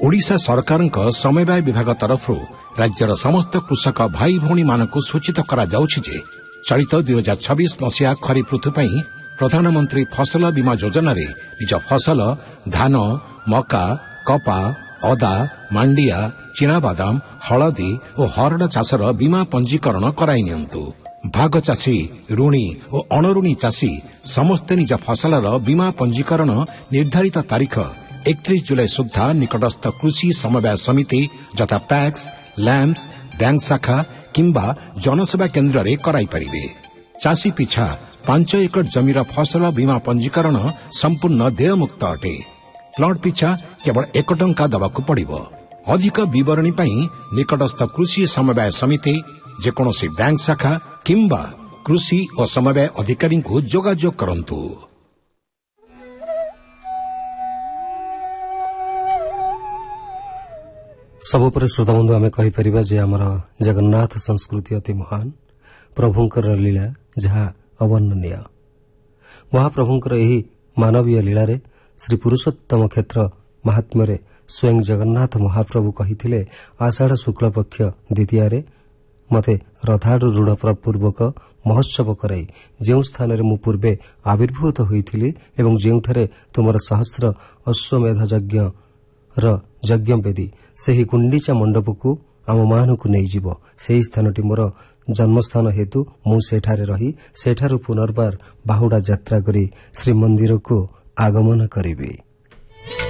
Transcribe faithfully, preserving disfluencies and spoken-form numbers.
ओडिशा सरकारक समवाय विभाग तरफ राज्यर समस्त कृषक भाई भौणी मानक सूचित करा जाउछि जे चलित दुई हजार छब्बीस मसीहा खरीफ ऋतु पर प्रधानमंत्री फसल बीमा योजना रे निज फसल धान मका कपा अदा मांडिया चिनाबादाम हलदी और हरड़ चाषर बीमा पंजीकरण कराई नियंतु। भाग चाषी ऋणी और अणऋणी चाषी समस्ते निज फसलर बीमा पंजीकरण निर्धारित तारीख एकतीस जुलाई सुधा निकटस्थ कृषि समवाय समिति यथा पैक्स लैम्प्स बैंक शाखा किंबा जनसेवा केन्द्र रे कराई परिबे। चाषी पिछा पांच एकड़ जमीर फसल बीमा पंजीकरण संपूर्ण देयमुक्त अटे। प्लॉट पिछा केवल एक टंका दबाकू पड़िबो। अधिक विवरणी पई निकटस्थ कृषि समवाय समिति जेकोसी बैंक शाखा किंबा कृषि और समवाय अधिकारी को जोगाजोग करंतु। सबुपर श्रोताबंधु आम कहीपर जे आमर जगन्नाथ संस्कृति अति महान प्रभुंकर लीला जहा अवर्णनीय। महाप्रभुंकर एही मानवीय लीलारे श्री पुरुषोत्तम क्षेत्र महात्म्य स्वयं जगन्नाथ महाप्रभु कही आषाढ़ शुक्ल पक्ष द्वितीय मते रथाड़ रूढ़ पूर्वक महोत्सव कराई जो स्थान मु पूर्वे आविर्भूत होइथिली एवं जेउठारे तुमर सहस्र अश्वमेध यज्ञ र यज्ञ वेदी सेही गुंडीचा मंडप को आम मान को नहीं जीव सेही स्थानटी मोर जन्मस्थान हेतु मु सेठारे रही सेठारु पुनर्बार बाहुडा यात्रा करी श्रीमंदिर को आगमन करिबे।